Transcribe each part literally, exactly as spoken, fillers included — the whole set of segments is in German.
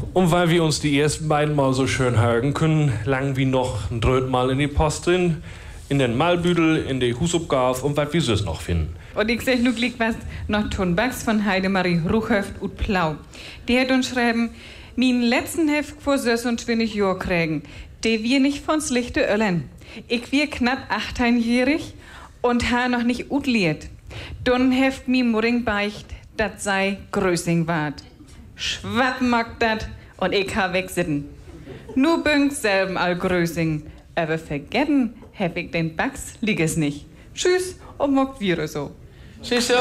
Und weil wir uns die ersten beiden Mal so schön hören können, lang wie noch ein drittes Mal in die Post drin, in den Malbüdel, in die Husabgabe und was wir sonst noch finden. Und ich sag nur gleich was noch Tonbacks von Heidemarie Ruchhöft und Plau. Die hat uns schreiben, min letzten Heft vor Sös und zwanzig Jahr kriegen, die wir nicht von's Lichte öllen. Ich wir knapp achteinjährig und ha noch nicht utliert. Dann heft mi Muring beicht, dat sei Größing wart. Schwatt mag dat und ich ha wegsitten. Nu büngt selben all Größing, aber vergessen hab ich den Bax lieg es nicht. Tschüss und mogt wir so. Siehst du?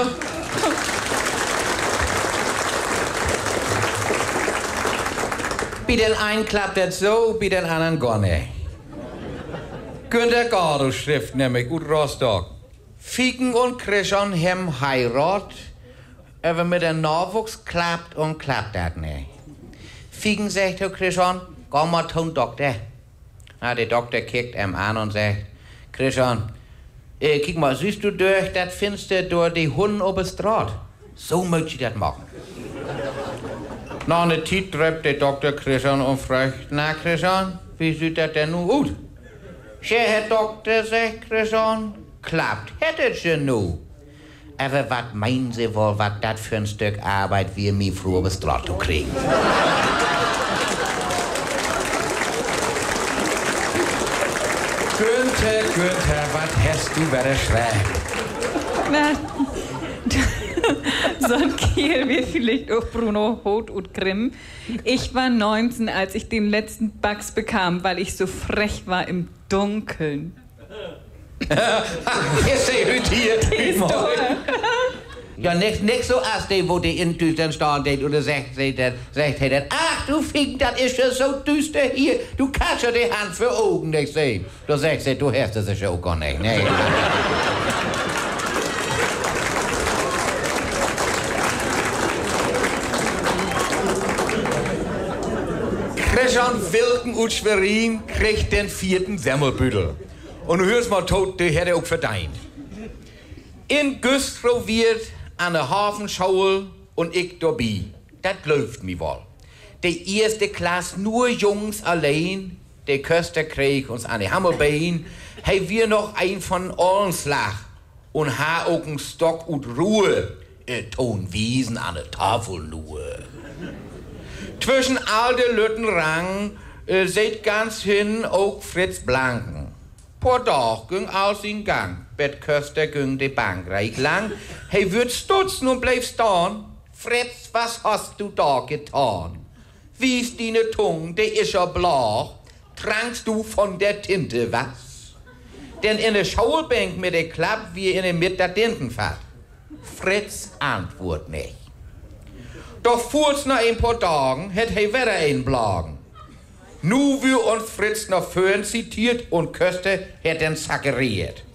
Bei den einen klappt das so, bei den anderen gar nicht. Günter Gado Schrift nämlich, ut Rostock. Fieken und Christian hem heirat, aber mit dem Nachwuchs klappt und klappt das nicht. Fieken sagt zu Christian, geh mal zum Doktor. Na, der Doktor kickt ihm an und sagt, Christian, äh, kick mal, siehst du durch das Fenster durch die Hunde auf der Straße? So möchte ich das machen. Nach einer Zeit treibt der Doktor Christian und fragt, na Christian, wie sieht das denn nun aus? Ja, Herr Doktor, sagt Christian, klappt, hättet ihr nu. Aber was meinen Sie wohl, was das für ein Stück Arbeit wir mir früher bis Straße kriegen? Günther, Günther, was hast du wieder schreiben? Na, so ein Kiel wie vielleicht auch Bruno Hoth und Grimm. Ich war neunzehn, als ich den letzten Bugs bekam, weil ich so frech war im Dunkeln. Ist irritiert. Ja, nicht, nicht so als die, wo die in düstern stehen oder sagt, sagt er, ach du Fink, das ist ja so düster hier, du kannst ja die Hand für Augen nicht sehen. Du sagst, du hörst es ja auch gar nicht. Nee. Christian Wilken und Schwerin kriegt den vierten Semmelbüdel. Und du hörst mal tot, der hätte auch verdient. In Güstrow wird an der Hafenschule und ich dabei. Das läuft mir wohl. Die erste Klasse nur Jungs allein, der Köster krieg uns an die Hammerbein, hey wir noch ein von Ohrenslag und ha auch einen Stock und Ruhe, äh, Tonwiesen an der Tafel nur. Zwischen all den Lüttenrang äh, seht ganz hin auch Fritz Blanken. Por Tag ging aus in Gang, bet Köster ging die Bank reich lang. Hey, würd stutzen und bleib stehen. Fritz, was hast du da getan? Wie ist deine Tung, die ist ja blach. Trankst du von der Tinte was? Denn in der Schulbank mit der Klapp wie in der Mitte der Tintenfahrt. Fritz antwort nicht. Doch fuhr's nach ein paar Tagen, hätt hey wieder ein Blagen. Nu wir und Fritz noch vorhin zitiert und Köster hätt den sakkeriert.